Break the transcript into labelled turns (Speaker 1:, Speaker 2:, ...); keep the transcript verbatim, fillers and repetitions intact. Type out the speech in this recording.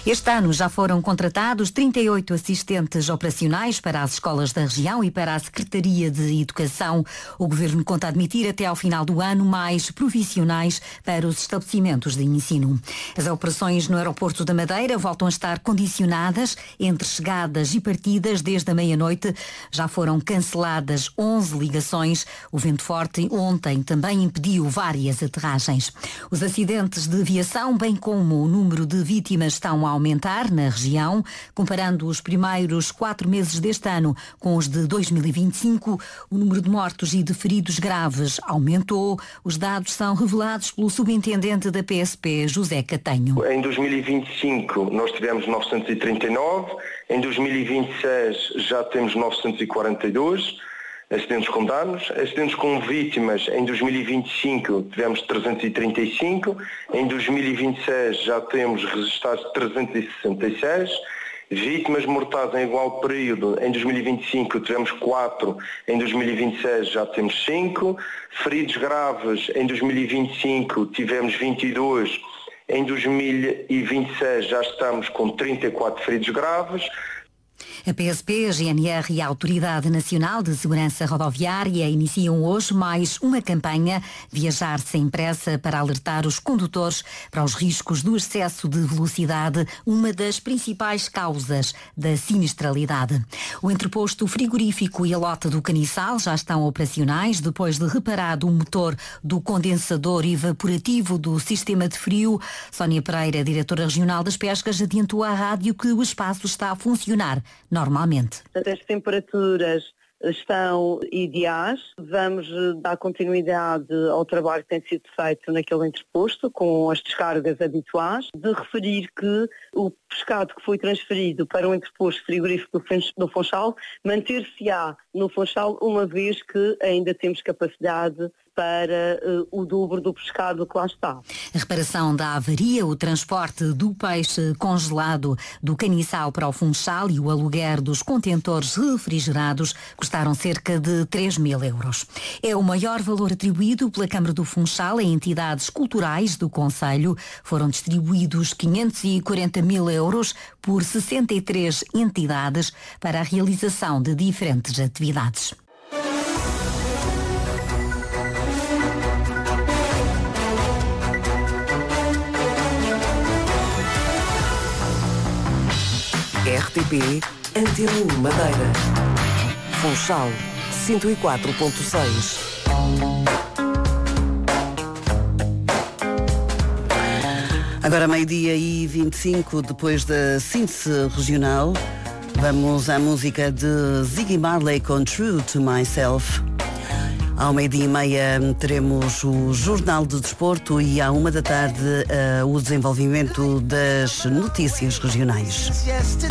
Speaker 1: Este ano já foram contratados trinta e oito assistentes operacionais para as escolas da região e para a Secretaria de Educação. O Governo conta admitir até ao final do ano mais profissionais para os estabelecimentos de ensino. As operações no aeroporto da Madeira voltam a estar condicionadas entre chegadas e partidas desde a meia-noite. Já foram canceladas onze ligações. O vento forte ontem também impediu várias aterragens. Os acidentes de aviação, bem como o número de vítimas, estão a aumentar na região. Comparando os primeiros quatro meses deste ano com os de dois mil e vinte e cinco, o número de mortos e de feridos graves aumentou. Os dados são revelados pelo subintendente da P S P, José Catanho.
Speaker 2: Em dois mil e vinte e cinco nós tivemos novecentos e trinta e nove, em dois mil e vinte e seis já temos novecentos e quarenta e dois acidentes com danos, acidentes com vítimas. Em dois mil e vinte e cinco tivemos trezentos e trinta e cinco, em dois mil e vinte e seis já temos registrados trezentos e sessenta e seis, vítimas mortais em igual período, em dois mil e vinte e cinco tivemos quatro, em dois mil e vinte e seis já temos cinco, feridos graves em dois mil e vinte e cinco tivemos vinte e dois, em dois mil e vinte e seis já estamos com trinta e quatro feridos graves.
Speaker 1: A P S P, a G N R e a Autoridade Nacional de Segurança Rodoviária iniciam hoje mais uma campanha Viajar Sem Pressa para alertar os condutores para os riscos do excesso de velocidade, uma das principais causas da sinistralidade. O entreposto frigorífico e a lota do Caniçal já estão operacionais depois de reparado o motor do condensador evaporativo do sistema de frio. Sónia Pereira, diretora regional das pescas, adiantou à rádio que o espaço está a funcionar normalmente.
Speaker 3: As temperaturas estão ideais. Vamos dar continuidade ao trabalho que tem sido feito naquele entreposto, com as descargas habituais. De referir que o pescado que foi transferido para o entreposto frigorífico do Funchal manter-se-á no Funchal, uma vez que ainda temos capacidade para uh, o dobro do pescado que lá está.
Speaker 1: A reparação da avaria, o transporte do peixe congelado do Caniçal para o Funchal e o aluguer dos contentores refrigerados custaram cerca de três mil euros. É o maior valor atribuído pela Câmara do Funchal a entidades culturais do concelho. Foram distribuídos quinhentos e quarenta mil euros por sessenta e três entidades para a realização de diferentes atividades.
Speaker 4: R T P Antena um Madeira. Funchal cento e quatro ponto seis.
Speaker 5: Agora meio-dia e vinte e cinco, depois da síntese regional, vamos à música de Ziggy Marley com True to Myself. Ao meio-dia e meia teremos o Jornal de Desporto e à uma da tarde uh, o desenvolvimento das notícias regionais.